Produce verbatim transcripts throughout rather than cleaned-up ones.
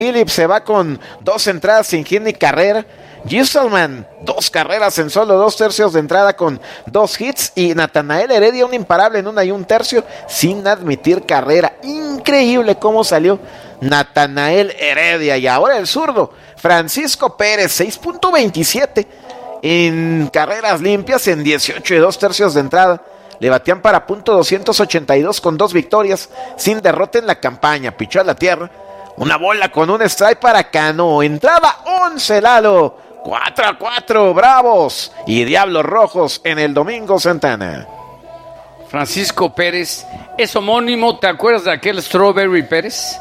Phillips se va con dos entradas sin hit ni carrera. Gisselman, dos carreras en solo dos tercios de entrada con dos hits. Y Natanael Heredia, un imparable en una y un tercio sin admitir carrera. Increíble cómo salió Natanael Heredia. Y ahora el zurdo, Francisco Pérez, seis punto veintisiete en carreras limpias en dieciocho y dos tercios de entrada. Le batían para punto doscientos ochenta y dos con dos victorias, sin derrota en la campaña. Pichó a la tierra. Una bola con un strike para Cano. Entrada once, Lalo. cuatro a cuatro, Bravos y Diablos Rojos en el Domingo Santana. Francisco Pérez es homónimo. ¿Te acuerdas de aquel Strawberry Pérez?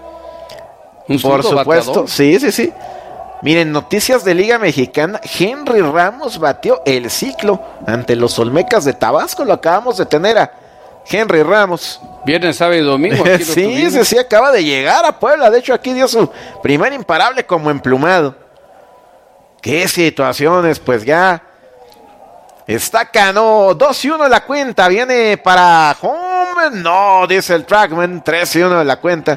Un Por supuesto, bateador. sí, sí, sí. Miren, noticias de Liga Mexicana. Henry Ramos batió el ciclo ante los Olmecas de Tabasco. Lo acabamos de tener a Henry Ramos. Viernes, sábado y domingo. Aquí sí, sí, sí, acaba de llegar a Puebla. De hecho, aquí dio su primer imparable como emplumado. Qué situaciones, pues ya. Está Cano, dos y uno de la cuenta. Viene para home. No, dice el Trackman. tres y uno de la cuenta.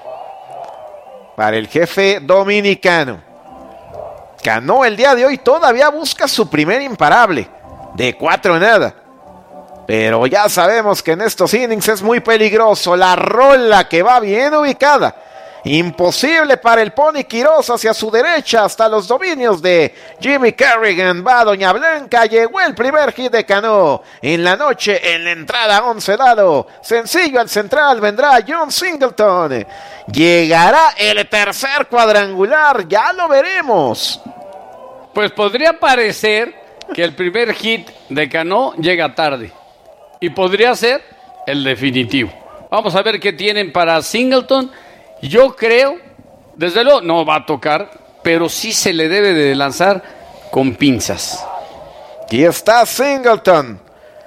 Para el jefe dominicano. Cano el día de hoy todavía busca su primer imparable. De cuatro nada. Pero ya sabemos que en estos innings es muy peligroso. La rola que va bien ubicada. Imposible para el Pony Quiroz hacia su derecha hasta los dominios de Jimmy Kerrigan. Va Doña Blanca, llegó el primer hit de Cano en la noche en la entrada once dado. Sencillo al central, vendrá John Singleton. Llegará el tercer cuadrangular, ya lo veremos. Pues podría parecer que el primer hit de Cano llega tarde y podría ser el definitivo. Vamos a ver qué tienen para Singleton. Yo creo, desde luego no va a tocar, pero sí se le debe de lanzar con pinzas. Aquí está Singleton.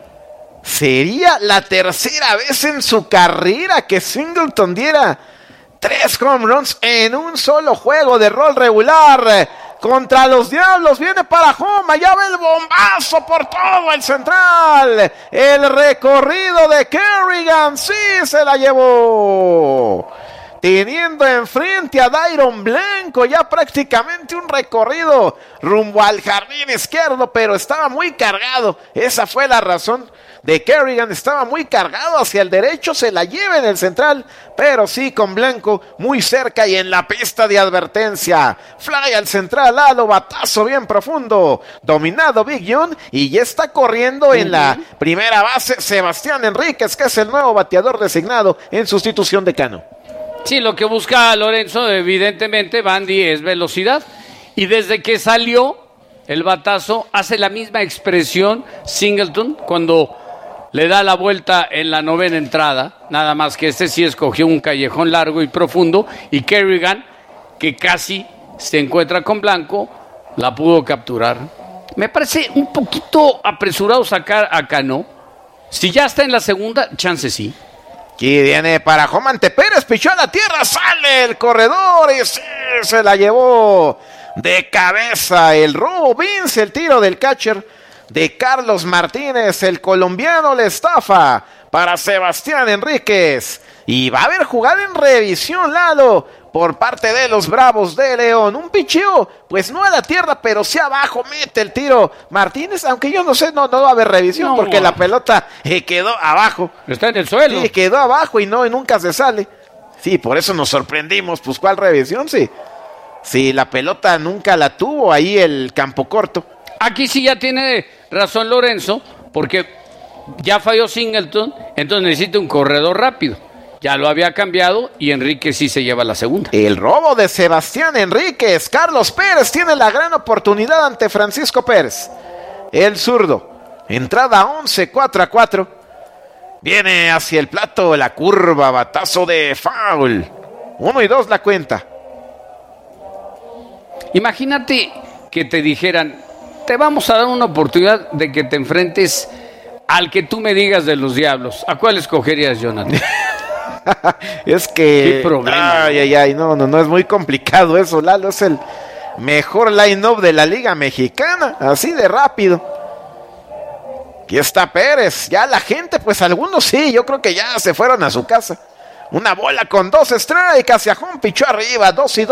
Sería la tercera vez en su carrera que Singleton diera tres home runs en un solo juego de rol regular. Contra los Diablos, viene para home, allá va el bombazo por todo el central. El recorrido de Kerrigan, sí se la llevó. Teniendo enfrente a Dairon Blanco, ya prácticamente un recorrido rumbo al jardín izquierdo, pero estaba muy cargado. Esa fue la razón de Kerrigan, estaba muy cargado hacia el derecho, se la lleva en el central, pero sí con Blanco muy cerca y en la pista de advertencia. Fly al central, Lalo, batazo bien profundo, dominado Big John, y ya está corriendo uh-huh. en la primera base Sebastián Enríquez, que es el nuevo bateador designado en sustitución de Cano. Sí, lo que busca Lorenzo, evidentemente, Bandy, es velocidad. Y desde que salió el batazo, hace la misma expresión Singleton cuando le da la vuelta en la novena entrada. Nada más que este sí escogió un callejón largo y profundo. Y Kerrigan, que casi se encuentra con Blanco, la pudo capturar. Me parece un poquito apresurado sacar a Cano. Si ya está en la segunda, chance sí. Aquí viene para Jomante Pérez, pichó a la tierra, sale el corredor y sí, se la llevó de cabeza el robo. Vince el tiro del catcher de Carlos Martínez, el colombiano le estafa para Sebastián Enríquez. Y va a haber jugada en revisión, Lalo, por parte de los Bravos de León. Un picheo, pues no a la tierra, pero sí abajo, mete el tiro Martínez, aunque yo no sé, no, no va a haber revisión, no, porque la pelota eh, quedó abajo. Está en el suelo. Sí, quedó abajo y no, y nunca se sale. Sí, por eso nos sorprendimos, pues ¿cuál revisión? Sí, sí, la pelota nunca la tuvo ahí el campo corto. Aquí sí ya tiene razón Lorenzo, porque ya falló Singleton, entonces necesita un corredor rápido. Ya lo había cambiado y Enríquez sí se lleva la segunda. El robo de Sebastián Enríquez. Carlos Pérez tiene la gran oportunidad ante Francisco Pérez. El zurdo. Entrada once, cuatro a cuatro. Viene hacia el plato la curva, batazo de foul. Uno y dos la cuenta. Imagínate que te dijeran, te vamos a dar una oportunidad de que te enfrentes al que tú me digas de los Diablos. ¿A cuál escogerías, Jonathan? Es que... ¿Qué problema? Ay, ay, ay, no, no, no, es muy complicado eso, Lalo. Es el mejor line-up de la Liga Mexicana, así de rápido. Aquí está Pérez, ya la gente, pues algunos sí, yo creo que ya se fueron a su casa. Una bola con dos strikes hacia home, pichó arriba, dos y dos.